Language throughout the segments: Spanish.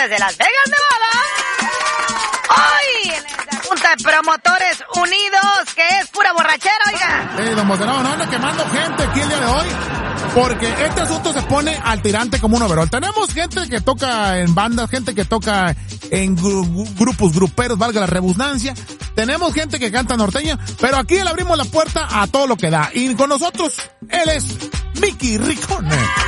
desde Las Vegas, Nevada. Hoy en la Junta de Promotores Unidos, que es pura borrachera, oiga. Don Moderado, no anda quemando gente aquí el día de hoy, porque este asunto se pone al tirante como un overol. Tenemos gente que toca en bandas, gente que toca en grupos gruperos, valga la redundancia. Tenemos gente que canta norteña, pero aquí le abrimos la puerta a todo lo que da. Y con nosotros, él es Mickey Ricón,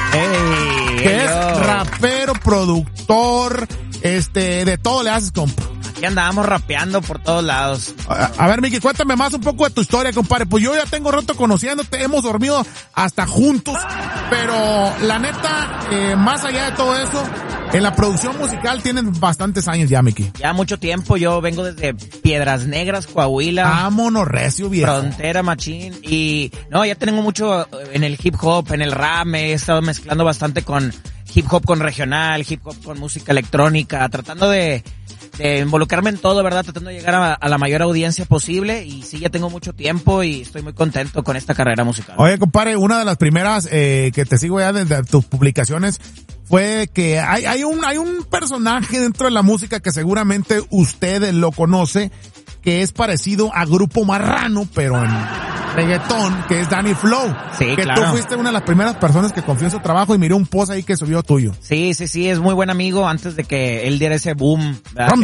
que es rapero, productor, de todo le haces, compa. Aquí andábamos rapeando por todos lados. A ver, Mickey, cuéntame más un poco de tu historia, compadre. Pues yo ya tengo rato conociéndote, hemos dormido hasta juntos, pero la neta, más allá de todo eso, en la producción musical tienen bastantes años ya, Mickey. Ya mucho tiempo, yo vengo desde Piedras Negras, Coahuila. Vámonos, recio, viejo. Frontera, machín. Y no, ya tengo mucho en el hip hop, en el rap, me he estado mezclando bastante con hip hop con regional, hip hop con música electrónica, tratando de involucrarme en todo, ¿verdad? Tratando de llegar a la mayor audiencia posible, y sí, ya tengo mucho tiempo y estoy muy contento con esta carrera musical. Oye, compadre, una de las primeras que te sigo ya desde tus publicaciones fue que hay un personaje dentro de la música que seguramente usted lo conoce, que es parecido a Grupo Marrano, pero en reggaetón, que es Danny Flow. Sí, que claro. Tú fuiste una de las primeras personas que confió en su trabajo y miré un post ahí que subió tuyo. Sí, es muy buen amigo antes de que él diera ese boom.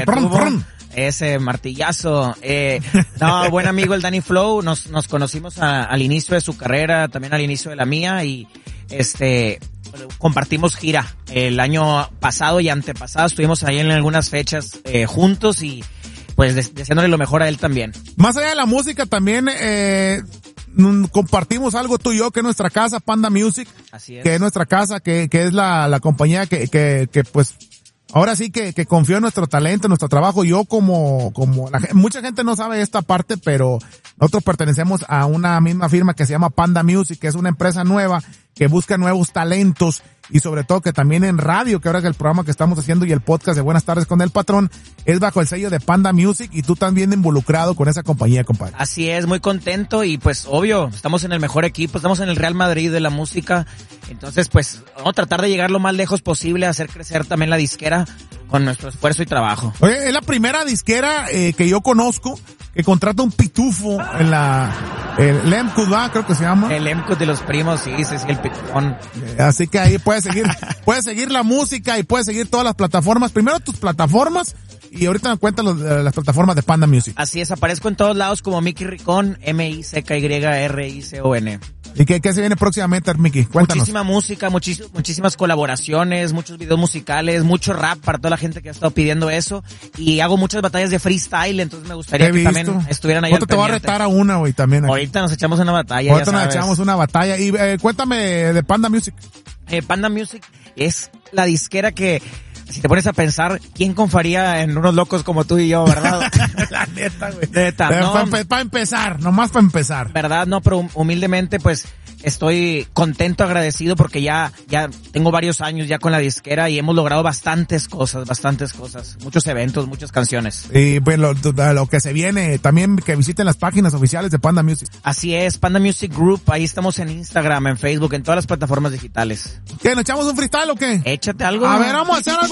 Ese martillazo. No, buen amigo el Danny Flow. Nos conocimos al inicio de su carrera, también al inicio de la mía, y compartimos gira el año pasado y antepasado. Estuvimos ahí en algunas fechas juntos, y pues deseándole lo mejor a él también. Más allá de la música también compartimos algo tú y yo, que es nuestra casa, Panda Music. Así es. Que es nuestra casa, que es la compañía que pues ahora sí que confió en nuestro talento, en nuestro trabajo. Yo mucha gente no sabe esta parte, pero nosotros pertenecemos a una misma firma que se llama Panda Music, que es una empresa nueva que busca nuevos talentos, y sobre todo que también en radio, que ahora que el programa que estamos haciendo y el podcast de Buenas Tardes con el Patrón es bajo el sello de Panda Music, y tú también involucrado con esa compañía, compadre. Así es, muy contento, y pues obvio, estamos en el mejor equipo, estamos en el Real Madrid de la música, entonces pues vamos a tratar de llegar lo más lejos posible, hacer crecer también la disquera con nuestro esfuerzo y trabajo. Oye, es la primera disquera que yo conozco que contrata un pitufo en el Lemcud, creo que se llama. El Lemcud de los primos, sí, el pitufón. Así que ahí puedes seguir la música y puedes seguir todas las plataformas. Primero tus plataformas, y ahorita me cuentas las plataformas de Panda Music. Así es, aparezco en todos lados como Mickey Ricón, MICKYRICON. ¿Y qué se viene próximamente, Mickey? Cuéntanos. Muchísima música, muchísimas colaboraciones, muchos videos musicales, mucho rap para toda la gente que ha estado pidiendo eso, y hago muchas batallas de freestyle, entonces me gustaría que también estuvieran ahí al pendiente. Te voy a retar a una, güey, también. Ahorita nos echamos una batalla, Ahorita nos echamos una batalla. Y cuéntame de Panda Music. Panda Music es la disquera que, si te pones a pensar, ¿quién confiaría en unos locos como tú y yo, verdad? La neta, güey. Neta, no. Para empezar, nomás para empezar. ¿Verdad? No, pero humildemente, pues, estoy contento, agradecido, porque ya tengo varios años ya con la disquera y hemos logrado bastantes cosas, muchos eventos, muchas canciones. Y pues lo que se viene, también que visiten las páginas oficiales de Panda Music. Así es, Panda Music Group, ahí estamos en Instagram, en Facebook, en todas las plataformas digitales. ¿Qué, nos echamos un freestyle o qué? Échate algo. A ver, vamos a hacer algo.